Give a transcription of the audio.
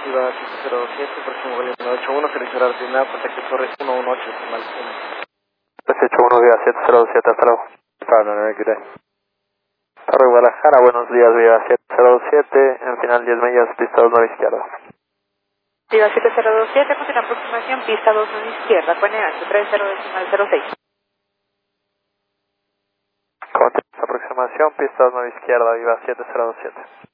Viva 707, próximo vuelo 181, seleccionar ordinada, contacto Torre 118, decimal 1. 381, Viva 707, hasta luego. Pardon, good day. Torre Guadalajara, buenos días, Viva 707, en final 10 millas, pista 29 izquierda. Viva 7027, con la aproximación, pista 29 izquierda, Cueneacho, 30.06. Con aproximación, pista 29 izquierda, Viva 707.